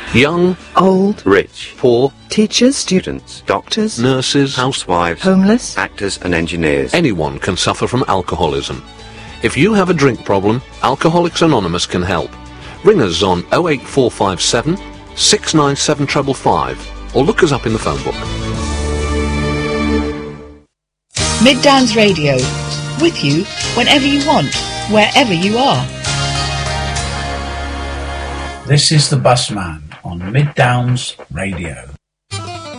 Young, old, rich, poor, teachers, students, doctors, nurses, housewives, homeless, actors and engineers. Anyone can suffer from alcoholism. If you have a drink problem, Alcoholics Anonymous can help. Ring us on 08457 697 555 or look us up in the phone book. Mid Downs Radio, with you whenever you want, wherever you are. This is the Busman on Mid Downs Radio.